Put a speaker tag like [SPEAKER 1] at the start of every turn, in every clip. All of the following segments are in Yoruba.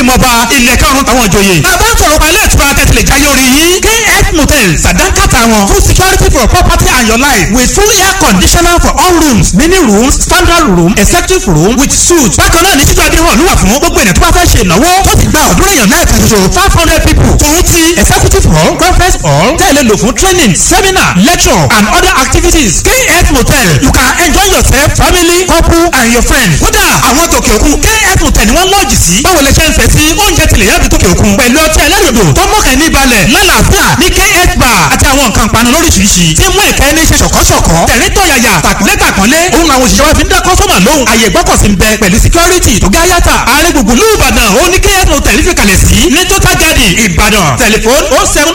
[SPEAKER 1] mọba ilẹ̀ karùn-ún àwọn ìjòyè. bàbá sọ̀rọ̀ pa ilé ìtura tẹ̀sílẹ̀ jáyé orí yìí. KS Motel sàdánkàtà wọn fún security for property and your life with full air conditioner for all rooms, mini rooms, standard room, executive room with suite. bákan náà ní títú adéhùn ló wà fún gbogbo ènìyàn tó bá fẹ́ ṣe ìnáwó tó ti gba ọ̀dúnrún èèyàn náà kan ṣoṣo 500 people. tòun ti executive hall, conference hall tẹ̀lé lò fún training, seminar, lecture and other activities. KS Motel, you can enjoy yourself, family, couple and your friends. kódà àwọn tòkè òkun KS Motel ni wọ́n lọ́ọ̀jì sí. báwo lè ṣe ń fẹ́ sí oúnjẹ tilẹ̀ yàtọ̀ tòkè òkun pẹ̀lú ọtí ẹlẹ́rìndò tó mọ̀kẹ́ ní balẹ̀ lálàáfíà ní KS bar àti àwọn nǹkan panu lóríṣiríṣi tí mú ẹ̀kẹ́ ní ṣe ṣọ̀kọ́ṣọ̀kọ́ tẹ̀rín tọ̀yàyà tàkúnlé òun àwọn òṣìṣẹ́ wa fi ń dá kọ́sọ́mà lóhùn àyè gbọ́kọ̀sí ń bẹ pẹ̀lú security tó gáyàtà ààrẹ gbogbo ìlú Ìbàdàn ó ní KS Motel fi kalẹ̀ sí ní Total Garden Ìbàdàn tẹlifóònù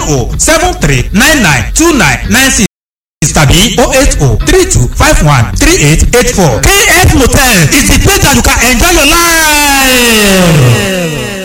[SPEAKER 1] 07073992996 tàbí 08032513884. KS Motel is the place that you can enjoy your life.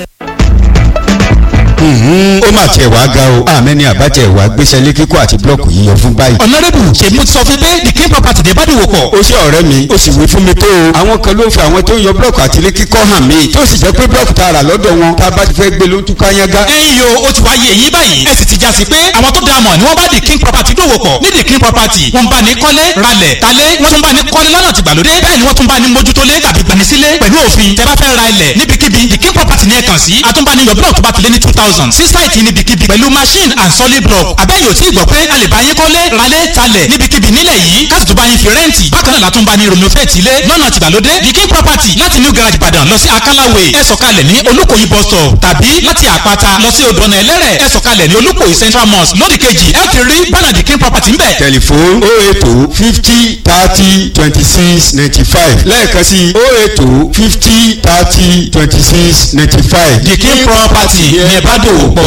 [SPEAKER 2] ó mà tiẹ̀ wá ga o àmẹ́ni àbájẹ́ ìwà gbéṣẹ́ lé kíkọ́ àti blọ́ọ̀kù yíyọ fún báyìí.
[SPEAKER 1] ọ̀nàrẹ́bù ṣèbí mo ti sọ fún pé the king property dé bá dìwò pọ̀.
[SPEAKER 2] ó ṣe ọ̀rẹ́ mi ó sì wí fún mi tó o. àwọn kan ló ń fi àwọn tó ń yọ blọ́ọ̀kù àti ilé kíkọ́ hàn mí tó sì jẹ́ pé blọ́ọ̀kù tá a rà lọ́dọ̀ wọn tá a bá ti fẹ́ gbé ló ń túká yángá.
[SPEAKER 1] ẹ̀yin yo ó ti wá yé eyín báyìí ẹ sì ti já sí pé àwọn tó dáa mọ̀ ni wọ́n bá the king property dòwò pọ̀ ní the king property wọ́n bá ní kọ́lé ralẹ̀ talé wọ́n tún bá ní kọ́lé lọ́nà tìgbàlódé bẹ́ẹ̀ ni wọ́n tún bá ní mójútólé tàbí gbanisílé pẹ̀lú òfin tẹ́ bá fẹ́ ra ilẹ̀ níbikíbi the king property ní ẹ kàn sí àtúnbániyọ̀ blọ́ọ̀kù tó bá ti lé ní 2000 sí sáìtì níbikíbi pẹ̀lú machine and solid block abẹ́yẹ̀ ò tí ì gbọ́ pé a lè bá yín kọ́lé ralé talẹ̀ níbikíbi nílẹ̀ yìí káàtì tó bá yín fi rẹ́ǹtì bákan náà látún bá ní renovate ilé lọ́nà tìgbàlódé the king property láti new garage Ìbàdàn lọ sí Akálàwé ẹ sọ̀kalẹ̀ ní Olúkòyí bus stop tàbí láti Àpáta lọ sí Odòọ̀nà Ẹlẹ́rẹ̀ ẹ sọ̀kalẹ̀ ní Olúkòyí central mosque lódì kejì ẹ ti rí bánà the king property ń bẹ̀.
[SPEAKER 2] tẹlifóònù 08050302695 lẹ́ẹ̀kan sí 08050302695.
[SPEAKER 1] the king property ní ẹ bá dòwò pọ̀.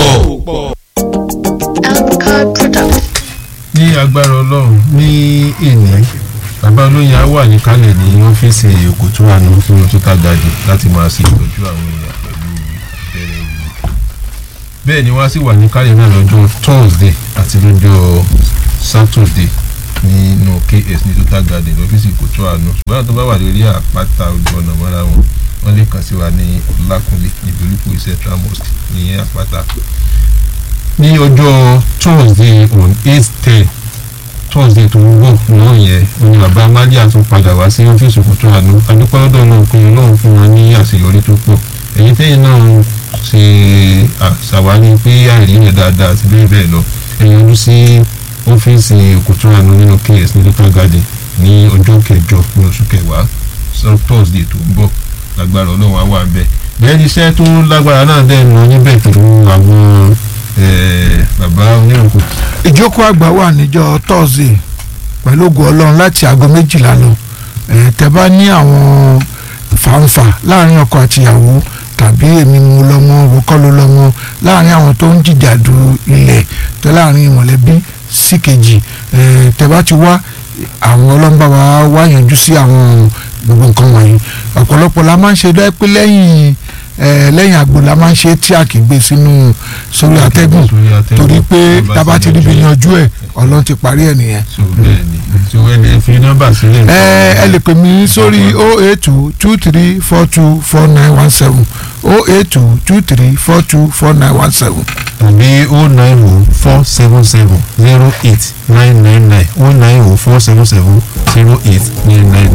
[SPEAKER 3] ní agbára Ọlọ́run ní èní bàbá olóyin á wà níkàlẹ̀ ní ọ́fíìsì Òkòtó àánú fún Total Garden láti máa ṣe ìtọ́jú àwọn èèyàn pẹ̀lú ìbẹ̀rẹ̀ ìlú. bẹ́ẹ̀ ni wọ́n á sì wà níkàlẹ̀ náà lọ́jọ́ Thursday àti lọ́jọ́ Saturday nínú KS ní Total Garden lọ́fíìsì Òkòtó àánú. ṣùgbọ́n tó bá wà lórí àpáta ojú ọ̀nà mọ́ra wọn wọ́n lè kàn sí wa ní Ọlákúnlé níbi Olúkòyí Central Mosque ní àpáta. ní ọjọ́ Thursday on 8/10 Thursday tó ń bọ̀ náà yẹn ni bàbá Amadia tún padà wá sí ọ́fíìsì Òkòtó àánú adúpẹ́ lọ́dọ̀ náà pé Ọlọ́run fún wọn ní àṣeyọrí tó pọ̀ èyí tẹ́yìn náà ṣe ṣàwárí pé àìríyàn dáadáa àti bẹ́ẹ̀ bẹ́ẹ̀ lọ ẹ̀yìn ọdún sí ọ́fíìsì Òkòtó àánú nínú KS ní Total Garden ní ọjọ́ kẹjọ ní oṣù kẹwàá Thursday tó ń bọ̀ lágbára Ọlọ́run á wà bẹ́ẹ̀ bẹ́ẹ̀ ni iṣẹ́ tó lágbára náà dẹ̀ nù níbẹ̀ pẹ̀lú àwọn bàbá onírúkọ.
[SPEAKER 4] ìjókòó àgbà wà níjọ́ Thursday pẹ̀lú ògo Ọlọ́run láti aago 12 lọ tẹ́ bá ní àwọn fàǹfà láàrin ọkọ àtìyàwó tàbí èmi mo lọ́mọ òwò kọ́ ló lọ́mọ láàrin àwọn tó ń jìjàdù ilẹ̀ tẹ́ láàrin mọ̀lẹ́bí sí kejì tẹ́ bá ti wá àwọn ọlọ́mbà wa wá yanjú sí àwọn gbogbo nǹkan wọ̀nyí ọ̀pọ̀lọpọ̀ la máa ń ṣe dẹ́ pé lẹ́yìn àgbo la máa ń ṣe tí a kì í gbé sínú sórí atẹ́gùn torí pé tábà ti ríbi yanjú ẹ̀ Ọlọ́run ti parí ẹ̀ nìyẹn. ẹ lè pè mí sórí 08223424917 08223424917
[SPEAKER 3] tàbí 09047708999 09047708999.